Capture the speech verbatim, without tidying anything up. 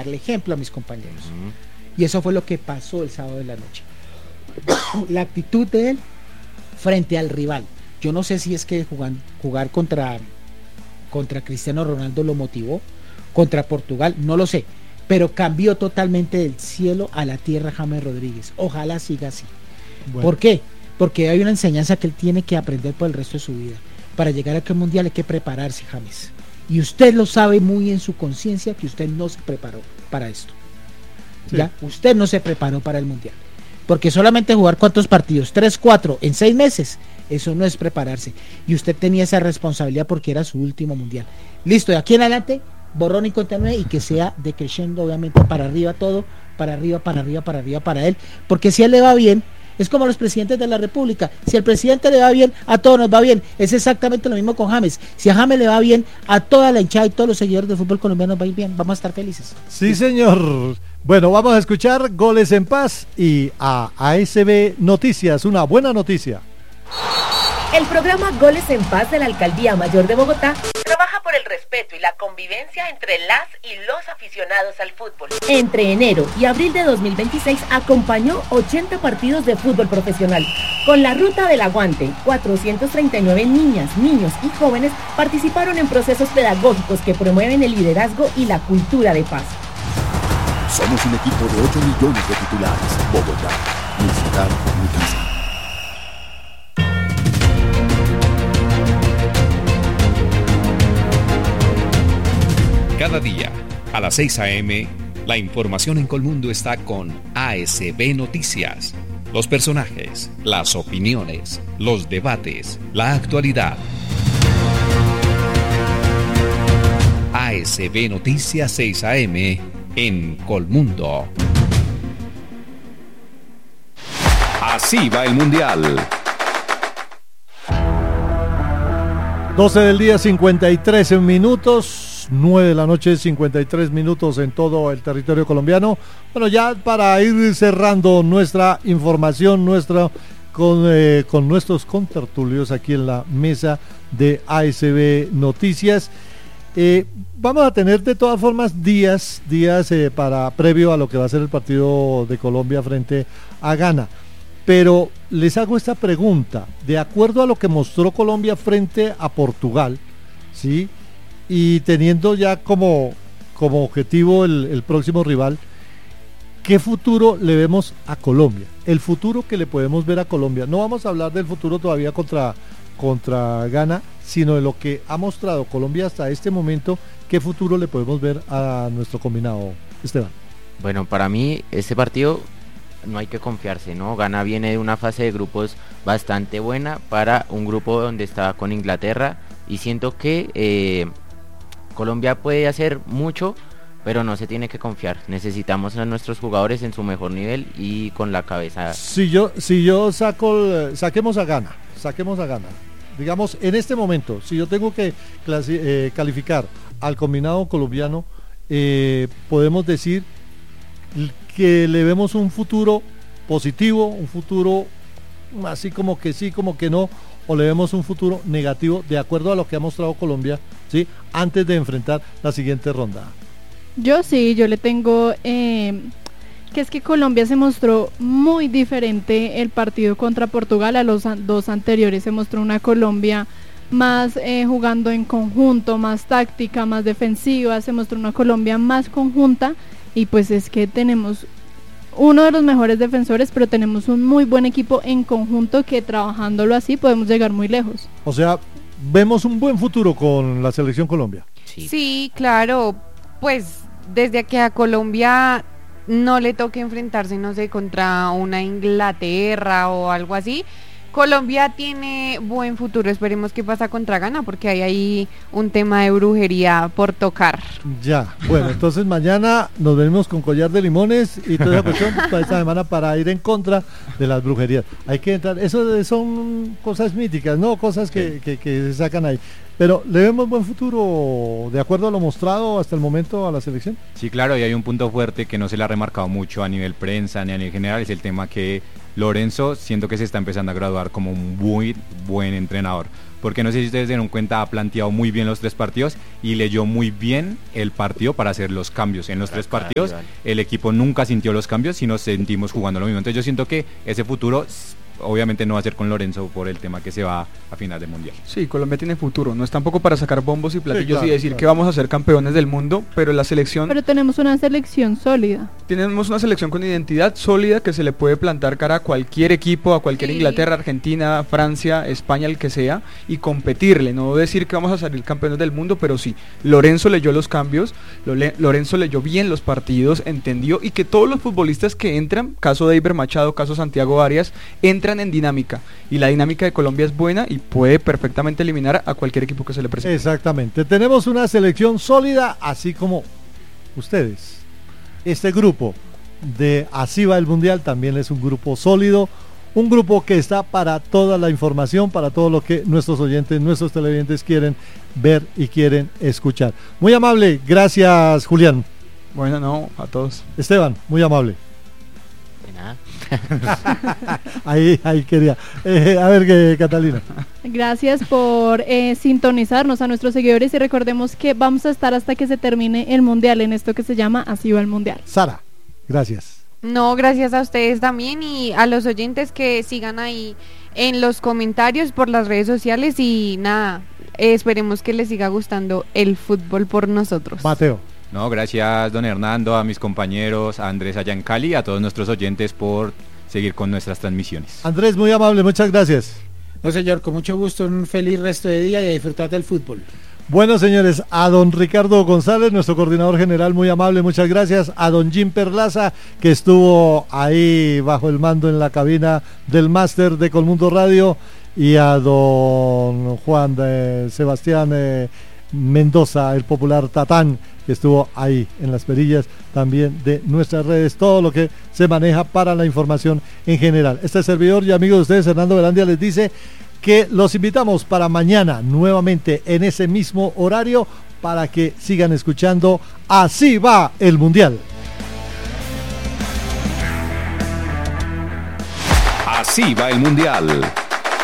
darle ejemplo a mis compañeros. Uh-huh. Y eso fue lo que pasó el sábado de la noche. La actitud de él frente al rival. Yo no sé si es que jugar, jugar contra, contra Cristiano Ronaldo lo motivó, contra Portugal, no lo sé, pero cambió totalmente del cielo a la tierra James Rodríguez. Ojalá siga así. Bueno. ¿Por qué? Porque hay una enseñanza que él tiene que aprender por el resto de su vida. Para llegar a aquel mundial hay que prepararse, James. Y usted lo sabe muy en su conciencia que usted no se preparó para esto. Sí. ¿Ya? Usted no se preparó para el mundial. Porque solamente jugar cuántos partidos, tres, cuatro, en seis meses, eso no es prepararse. Y usted tenía esa responsabilidad porque era su último mundial. Listo, de aquí en adelante, borrón y cuenta nueva, y que sea decreciendo, obviamente, para arriba todo, para arriba, para arriba, para arriba, para él. Porque si a él le va bien, es como los presidentes de la república. Si al presidente le va bien, a todos nos va bien. Es exactamente lo mismo con James. Si a James le va bien, a toda la hinchada y todos los seguidores del fútbol colombiano nos va a ir bien. Vamos a estar felices. Sí, señor. Bueno, vamos a escuchar Goles en Paz y a A S B Noticias, una buena noticia. El programa Goles en Paz de la Alcaldía Mayor de Bogotá trabaja por el respeto y la convivencia entre las y los aficionados al fútbol. Entre enero y abril de dos mil veintiséis acompañó ochenta partidos de fútbol profesional. Con la Ruta del Aguante, cuatrocientos treinta y nueve niñas, niños y jóvenes participaron en procesos pedagógicos que promueven el liderazgo y la cultura de paz. Somos un equipo de ocho millones de titulares. Bogotá, mi ciudad, mi casa. Cada día, a las seis a.m., la información en Colmundo está con A S B Noticias. Los personajes, las opiniones, los debates, la actualidad. A S B Noticias seis a.m. en Colmundo. Así va el Mundial. doce del día, cincuenta y tres minutos, nueve de la noche, cincuenta y tres minutos en todo el territorio colombiano. Bueno, ya para ir cerrando nuestra información, nuestra con, eh, con nuestros contertulios aquí en la mesa de A S B Noticias. Eh, vamos a tener de todas formas días, días eh, para previo a lo que va a ser el partido de Colombia frente a Ghana. Pero les hago esta pregunta, de acuerdo a lo que mostró Colombia frente a Portugal, ¿sí? Y teniendo ya como, como objetivo el, el próximo rival, ¿qué futuro le vemos a Colombia? El futuro que le podemos ver a Colombia. No vamos a hablar del futuro todavía contra, contra Ghana, sino de lo que ha mostrado Colombia hasta este momento. ¿Qué futuro le podemos ver a nuestro combinado, Esteban? Bueno, para mí este partido no hay que confiarse, ¿no? Ghana viene de una fase de grupos bastante buena para un grupo donde estaba con Inglaterra, y siento que eh, Colombia puede hacer mucho, pero no se tiene que confiar. Necesitamos a nuestros jugadores en su mejor nivel y con la cabeza. Si yo, si yo saco, saquemos a Ghana, saquemos a Ghana. Digamos, en este momento, si yo tengo que clasi- eh, calificar al combinado colombiano, eh, podemos decir que le vemos un futuro positivo, un futuro así como que sí, como que no, o le vemos un futuro negativo de acuerdo a lo que ha mostrado Colombia, ¿sí? Antes de enfrentar la siguiente ronda. Yo sí, yo le tengo eh, que es que Colombia se mostró muy diferente el partido contra Portugal a los an- dos anteriores. Se mostró una Colombia más eh, jugando en conjunto, más táctica, más defensiva. Se mostró una Colombia más conjunta, y pues es que tenemos uno de los mejores defensores, pero tenemos un muy buen equipo en conjunto que trabajándolo así podemos llegar muy lejos. O sea, vemos un buen futuro con la selección Colombia. Sí, sí, claro, pues desde que a Colombia no le toque enfrentarse, no sé, contra una Inglaterra o algo así, Colombia tiene buen futuro. Esperemos qué pasa contra Ghana, porque hay ahí un tema de brujería por tocar. Ya, bueno, entonces mañana nos venimos con collar de limones y toda esa cuestión toda esta semana para ir en contra de las brujerías. Hay que entrar, eso son cosas míticas, ¿no? Cosas que, sí. que, que se sacan ahí. Pero ¿le vemos buen futuro de acuerdo a lo mostrado hasta el momento a la selección? Sí, claro, y hay un punto fuerte que no se le ha remarcado mucho a nivel prensa ni a nivel general, es el tema que Lorenzo siento que se está empezando a graduar como un muy buen entrenador, porque no sé si ustedes se dieron cuenta, ha planteado muy bien los tres partidos y leyó muy bien el partido para hacer los cambios. En los tres partidos el equipo nunca sintió los cambios, sino sentimos jugando lo mismo. Entonces yo siento que ese futuro obviamente no va a ser con Lorenzo por el tema que se va a final del mundial. Sí, Colombia tiene futuro, no es tampoco para sacar bombos y platillos, sí, claro, y decir claro. que vamos a ser campeones del mundo, pero la selección... Pero tenemos una selección sólida. Tenemos una selección con identidad sólida que se le puede plantar cara a cualquier equipo, a cualquier sí. Inglaterra, Argentina, Francia, España, el que sea, y competirle, no decir que vamos a salir campeones del mundo, pero sí, Lorenzo leyó los cambios, Lorenzo leyó bien los partidos, entendió, y que todos los futbolistas que entran, caso de Eiber Machado, caso Santiago Arias, entran en dinámica, y la dinámica de Colombia es buena y puede perfectamente eliminar a cualquier equipo que se le presente. Exactamente, tenemos una selección sólida, así como ustedes. Este grupo de Así va el Mundial también es un grupo sólido, un grupo que está para toda la información, para todo lo que nuestros oyentes, nuestros televidentes quieren ver y quieren escuchar. Muy amable, gracias Julián. Bueno, no, a todos. Esteban, muy amable. ahí, ahí quería. Eh, a ver, que Catalina. Gracias por eh, sintonizarnos a nuestros seguidores y recordemos que vamos a estar hasta que se termine el Mundial en esto que se llama Así va el Mundial. Sara, gracias. No, gracias a ustedes también y a los oyentes que sigan ahí en los comentarios por las redes sociales y nada, eh, esperemos que les siga gustando el fútbol por nosotros. Mateo. No, gracias don Hernando, a mis compañeros, a Andrés allá en Cali, a todos nuestros oyentes por seguir con nuestras transmisiones. Andrés, muy amable, muchas gracias. No señor, con mucho gusto, un feliz resto de día y a disfrutar del fútbol. Bueno señores, a don Ricardo González, nuestro coordinador general, muy amable, muchas gracias. A don Jim Perlaza, que estuvo ahí bajo el mando en la cabina del máster de Colmundo Radio, y a don Juan de Sebastián eh, Mendoza, el popular Tatán, que estuvo ahí en las perillas también de nuestras redes, todo lo que se maneja para la información en general. Este servidor y amigo de ustedes, Hernando Velandia, les dice que los invitamos para mañana nuevamente en ese mismo horario para que sigan escuchando Así va el Mundial. Así va el Mundial.